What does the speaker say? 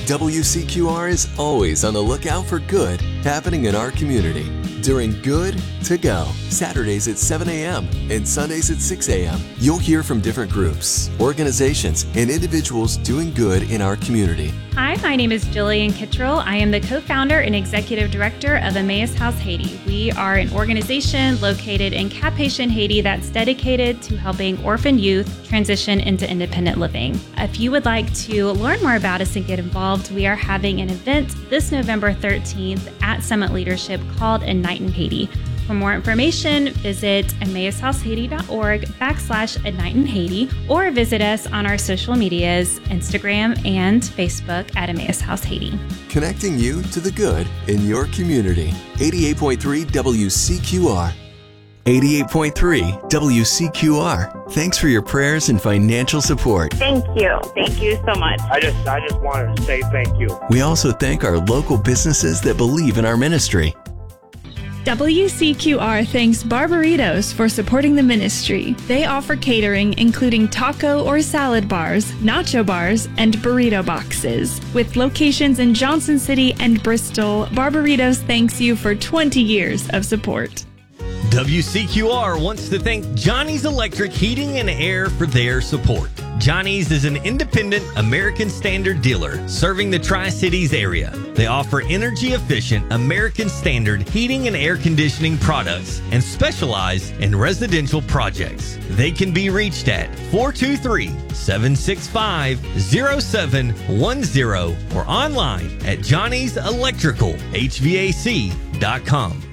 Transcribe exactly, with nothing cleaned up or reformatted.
W C Q R is always on the lookout for good happening in our community. During Good to Go, Saturdays at seven a.m. and Sundays at six a.m., you'll hear from different groups, organizations, and individuals doing good in our community. Hi, my name is Jillian Kittrell. I am the co-founder and executive director of Emmaus House Haiti. We are an organization located in Cap-Haïtien, Haiti that's dedicated to helping orphan youth transition into independent living. If you would like to learn more about us and get involved, we are having an event this November thirteenth at Summit Leadership called Ignite in Haiti. For more information, visit emmausHouseHaiti.org backslash Ignite in Haiti or visit us on our social medias, Instagram and Facebook at Emmaus House Haiti. Connecting you to the good in your community. eighty-eight point three W C Q R. eighty-eight point three W C Q R. Thanks for your prayers and financial support. Thank you. Thank you so much. I just I just wanted to say thank you. We also thank our local businesses that believe in our ministry. W C Q R thanks Barberitos for supporting the ministry. They offer catering including taco or salad bars, nacho bars, and burrito boxes. With locations in Johnson City and Bristol, Barberitos thanks you for twenty years of support. W C Q R wants to thank Johnny's Electric Heating and Air for their support. Johnny's is an independent American Standard dealer serving the Tri-Cities area. They offer energy-efficient American Standard heating and air conditioning products and specialize in residential projects. They can be reached at four two three, seven six five, zero seven one zero or online at johnny's electrical h v a c dot com.